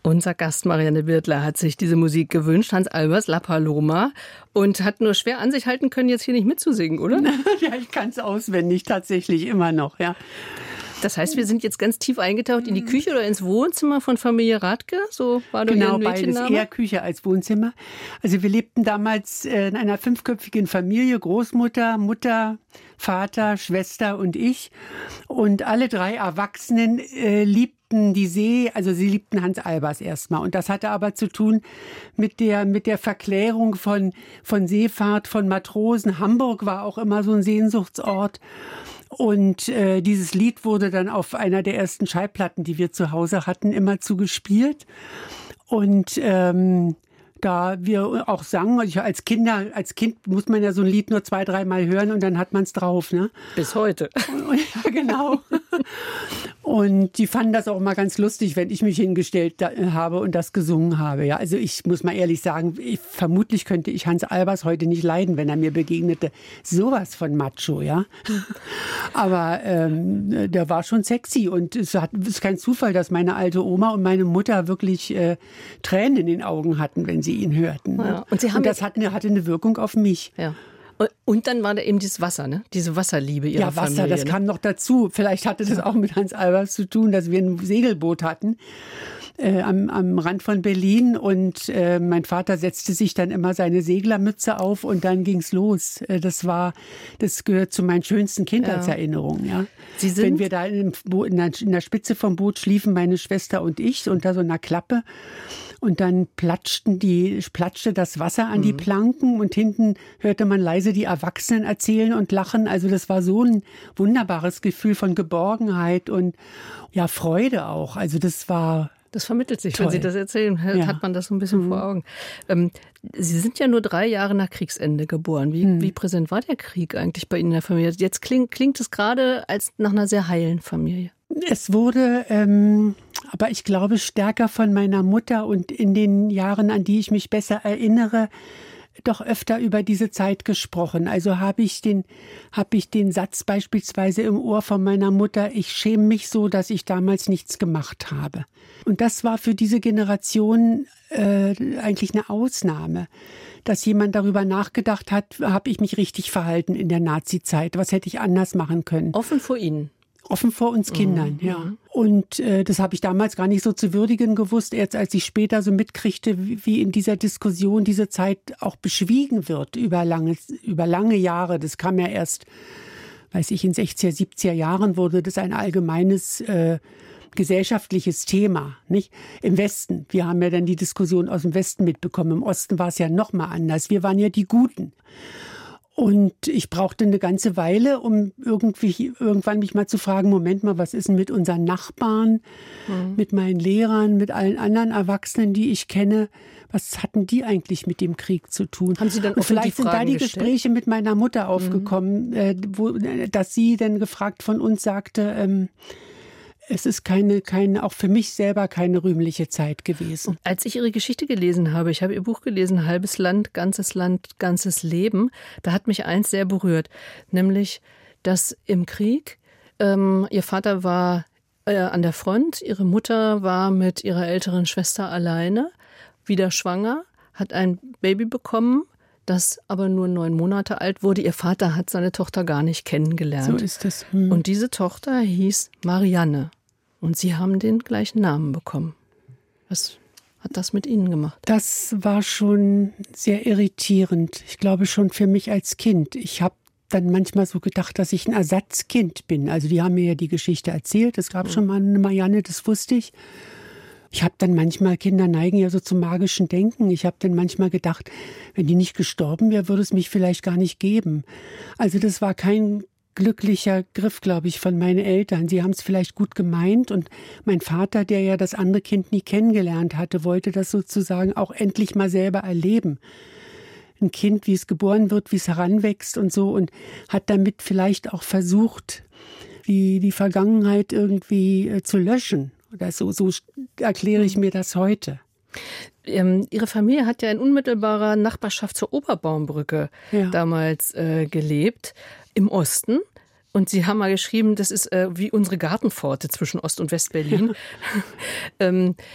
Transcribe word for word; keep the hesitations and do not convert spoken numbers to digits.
Unser Gast Marianne Wirtler hat sich diese Musik gewünscht, Hans Albers La Paloma, und hat nur schwer an sich halten können, jetzt hier nicht mitzusingen, oder? Ja, ich kann es auswendig, tatsächlich immer noch, ja. Das heißt, wir sind jetzt ganz tief eingetaucht in die Küche oder ins Wohnzimmer von Familie Radke? So war doch genau, Ihr beides, Mädchenname? eher Küche als Wohnzimmer. Also wir lebten damals in einer fünfköpfigen Familie, Großmutter, Mutter, Vater, Schwester und ich. Und alle drei Erwachsenen äh, liebten die See, also sie liebten Hans Albers erstmal. Und das hatte aber zu tun mit der, mit der Verklärung von, von Seefahrt, von Matrosen. Hamburg war auch immer so ein Sehnsuchtsort. Und äh, dieses Lied wurde dann auf einer der ersten Schallplatten, die wir zu Hause hatten, immer zugespielt. Und ähm, da wir auch sangen, also ich als Kinder, als Kind muss man ja so ein Lied nur zwei, dreimal hören und dann hat man es drauf, ne? Bis heute. Ja, genau. Und die fanden das auch mal ganz lustig, wenn ich mich hingestellt habe und das gesungen habe. Ja, also ich muss mal ehrlich sagen, ich, vermutlich könnte ich Hans Albers heute nicht leiden, wenn er mir begegnete. Sowas von Macho, ja. Aber ähm, der war schon sexy und es hat, es ist kein Zufall, dass meine alte Oma und meine Mutter wirklich äh, Tränen in den Augen hatten, wenn sie ihn hörten. Ja, und Sie haben und das hat eine, hatte eine Wirkung auf mich. Ja. Und dann war da eben dieses Wasser, ne? Diese Wasserliebe ihrer Ja, Wasser, Familie. das kam noch dazu. Vielleicht hatte das auch mit Hans Albers zu tun, dass wir ein Segelboot hatten äh, am, am Rand von Berlin. Und äh, mein Vater setzte sich dann immer seine Seglermütze auf und dann ging's los. Äh, das war, das gehört zu meinen schönsten Kindheitserinnerungen. Ja. Sie sind Wenn wir da in, in, der, in der Spitze vom Boot schliefen, meine Schwester und ich, unter so einer Klappe. Und dann platschten die, platschte das Wasser an die Planken und hinten hörte man leise die Erwachsenen erzählen und lachen. Also das war so ein wunderbares Gefühl von Geborgenheit und ja, Freude auch. Also das war Das vermittelt sich, toll. Wenn Sie das erzählen, Ja. hat man das so ein bisschen mhm. vor Augen. Ähm, Sie sind ja nur drei Jahre nach Kriegsende geboren. Wie, mhm. wie präsent war der Krieg eigentlich bei Ihnen in der Familie? Jetzt klingt, klingt es gerade als nach einer sehr heilen Familie. Es wurde, ähm, aber ich glaube, stärker von meiner Mutter und in den Jahren, an die ich mich besser erinnere, doch öfter über diese Zeit gesprochen. Also habe ich den, habe ich den Satz beispielsweise im Ohr von meiner Mutter: Ich schäme mich so, dass ich damals nichts gemacht habe. Und das war für diese Generation äh, eigentlich eine Ausnahme, dass jemand darüber nachgedacht hat, habe ich mich richtig verhalten in der Nazi-Zeit? Was hätte ich anders machen können? Offen vor Ihnen. Offen vor uns Kindern, mhm. ja. Und äh, das habe ich damals gar nicht so zu würdigen gewusst, erst als ich später so mitkriegte, wie, wie in dieser Diskussion diese Zeit auch beschwiegen wird über lange, über lange Jahre. Das kam ja erst, weiß ich, in sechziger, siebziger Jahren wurde das ein allgemeines äh, gesellschaftliches Thema, nicht? Im Westen. Wir haben ja dann die Diskussion aus dem Westen mitbekommen. Im Osten war es ja noch mal anders. Wir waren ja die Guten. Und ich brauchte eine ganze Weile, um irgendwie irgendwann mich mal zu fragen, Moment mal, was ist denn mit unseren Nachbarn, mhm. mit meinen Lehrern, mit allen anderen Erwachsenen, die ich kenne? Was hatten die eigentlich mit dem Krieg zu tun? Haben Sie dann Und vielleicht die sind da die gestellt? Gespräche mit meiner Mutter aufgekommen, mhm. äh, wo, dass sie dann gefragt von uns sagte, ähm, es ist keine, keine, auch für mich selber keine rühmliche Zeit gewesen. Als ich Ihre Geschichte gelesen habe, ich habe Ihr Buch gelesen, Halbes Land, ganzes Land, ganzes Leben, da hat mich eins sehr berührt, nämlich, dass im Krieg, ähm, Ihr Vater war äh, an der Front, Ihre Mutter war mit ihrer älteren Schwester alleine, wieder schwanger, hat ein Baby bekommen, das aber nur neun Monate alt wurde. Ihr Vater hat seine Tochter gar nicht kennengelernt. So ist es. Hm. Und diese Tochter hieß Marianne. Und Sie haben den gleichen Namen bekommen. Was hat das mit Ihnen gemacht? Das war schon sehr irritierend. Ich glaube schon für mich als Kind. Ich habe dann manchmal so gedacht, dass ich ein Ersatzkind bin. Also die haben mir ja die Geschichte erzählt. Es gab mhm. schon mal eine Marianne, das wusste ich. Ich habe dann manchmal, Kinder neigen ja so zum magischen Denken. Ich habe dann manchmal gedacht, wenn die nicht gestorben wäre, würde es mich vielleicht gar nicht geben. Also das war kein glücklicher Griff, glaube ich, von meinen Eltern. Sie haben es vielleicht gut gemeint und mein Vater, der ja das andere Kind nie kennengelernt hatte, wollte das sozusagen auch endlich mal selber erleben. Ein Kind, wie es geboren wird, wie es heranwächst und so, und hat damit vielleicht auch versucht, die, die Vergangenheit irgendwie äh, zu löschen. Oder so, so erkläre ich mir das heute. Ähm, Ihre Familie hat ja in unmittelbarer Nachbarschaft zur Oberbaumbrücke ja. damals äh, gelebt, im Osten. Und Sie haben mal geschrieben, das ist äh, wie unsere Gartenpforte zwischen Ost- und West-Berlin. Ja. ähm,